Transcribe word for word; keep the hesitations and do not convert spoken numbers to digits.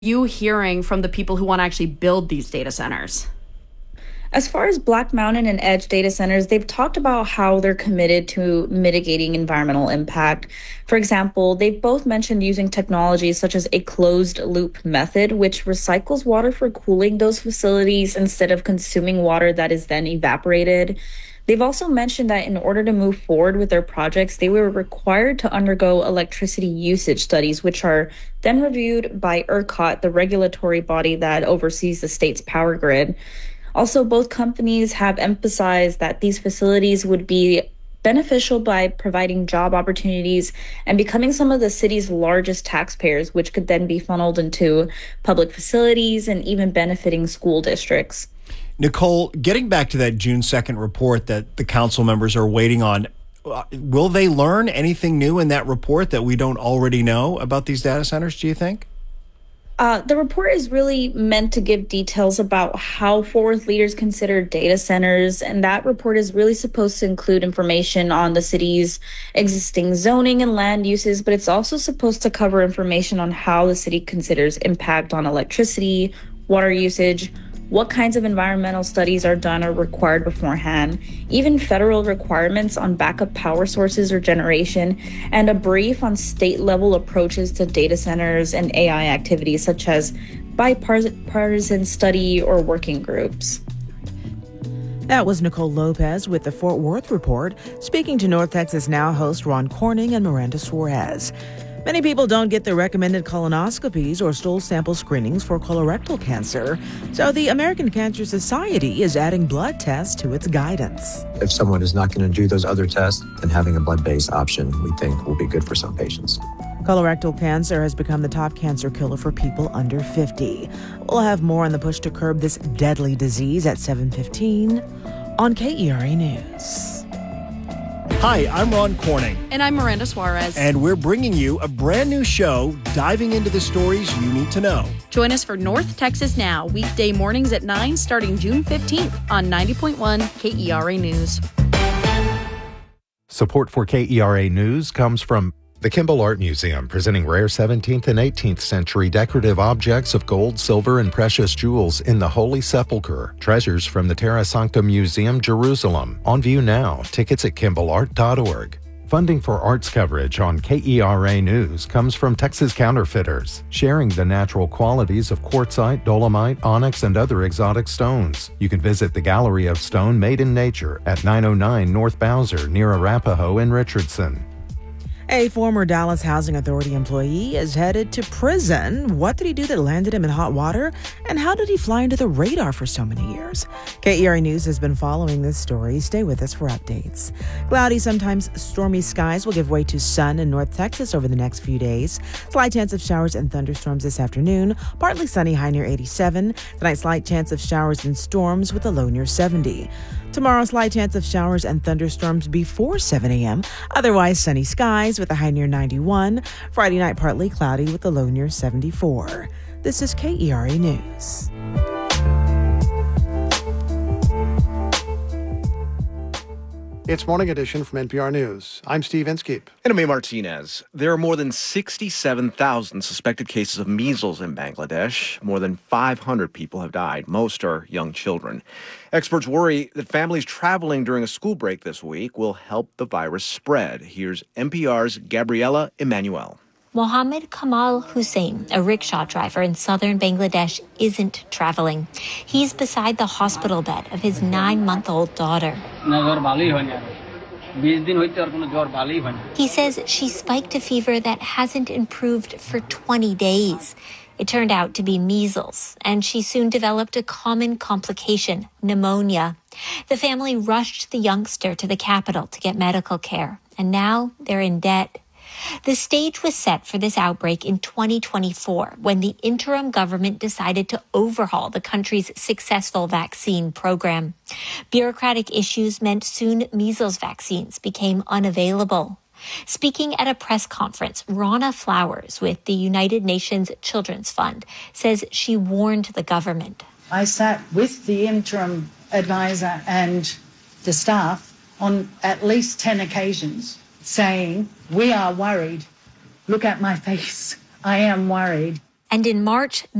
you hearing from the people who want to actually build these data centers? As far as Black Mountain and Edge data centers, they've talked about how they're committed to mitigating environmental impact. For example, they've both mentioned using technologies such as a closed loop method, which recycles water for cooling those facilities instead of consuming water that is then evaporated. They've also mentioned that in order to move forward with their projects, they were required to undergo electricity usage studies, which are then reviewed by ERCOT, the regulatory body that oversees the state's power grid. Also, both companies have emphasized that these facilities would be beneficial by providing job opportunities and becoming some of the city's largest taxpayers, which could then be funneled into public facilities and even benefiting school districts. Nicole, getting back to that June second report that the council members are waiting on, uh, will they learn anything new in that report that we don't already know about these data centers, do you think? Uh, the report is really meant to give details about how Fort Worth leaders consider data centers, and that report is really supposed to include information on the city's existing zoning and land uses, but it's also supposed to cover information on how the city considers impact on electricity, water usage, what kinds of environmental studies are done or required beforehand, even federal requirements on backup power sources or generation, and a brief on state-level approaches to data centers and A I activities such as bipartisan study or working groups. That was Nicole Lopez with the Fort Worth Report, speaking to North Texas Now host Ron Corning and Miranda Suarez. Many people don't get the recommended colonoscopies or stool sample screenings for colorectal cancer, so the American Cancer Society is adding blood tests to its guidance. If someone is not going to do those other tests, then having a blood-based option we think will be good for some patients. Colorectal cancer has become the top cancer killer for people under fifty. We'll have more on the push to curb this deadly disease at seven fifteen on K E R A News. Hi, I'm Ron Corning. And I'm Miranda Suarez. And we're bringing you a brand new show diving into the stories you need to know. Join us for North Texas Now, weekday mornings at nine, starting June fifteenth on ninety point one K E R A News. Support for K E R A News comes from the Kimball Art Museum, presenting rare seventeenth and eighteenth century decorative objects of gold, silver, and precious jewels in the Holy Sepulchre. Treasures from the Terra Sancta Museum, Jerusalem. On view now. Tickets at kimball art dot org. Funding for arts coverage on K E R A News comes from Texas Counterfeiters, sharing the natural qualities of quartzite, dolomite, onyx, and other exotic stones. You can visit the Gallery of Stone Made in Nature at nine oh nine North Bowser near Arapahoe in Richardson. A former Dallas Housing Authority employee is headed to prison. What did he do that landed him in hot water? And how did he fly under the radar for so many years? K E R A News has been following this story. Stay with us for updates. Cloudy, sometimes stormy skies will give way to sun in North Texas over the next few days. Slight chance of showers and thunderstorms this afternoon. Partly sunny, high near eighty-seven. Tonight, slight chance of showers and storms with a low near seventy. Tomorrow, slight chance of showers and thunderstorms before seven a.m. Otherwise, sunny skies with a high near ninety-one. Friday night, partly cloudy with a low near seventy-four. This is K E R A News. It's Morning Edition from N P R News. I'm Steve Inskeep. And I'm A. Martinez. There are more than sixty-seven thousand suspected cases of measles in Bangladesh. More than five hundred people have died. Most are young children. Experts worry that families traveling during a school break this week will help the virus spread. Here's N P R's Gabriela Emanuel. Mohammed Kamal Hussein, a rickshaw driver in southern Bangladesh, isn't traveling. He's beside the hospital bed of his nine-month-old daughter. He says she spiked a fever that hasn't improved for twenty days. It turned out to be measles, and she soon developed a common complication, pneumonia. The family rushed the youngster to the capital to get medical care, and now they're in debt. The stage was set for this outbreak in twenty twenty-four, when the interim government decided to overhaul the country's successful vaccine program. Bureaucratic issues meant soon measles vaccines became unavailable. Speaking at a press conference, Rana Flowers with the United Nations Children's Fund says she warned the government. I sat with the interim advisor and the staff on at least ten occasions saying, we are worried. Look at my face. I am worried. And in March,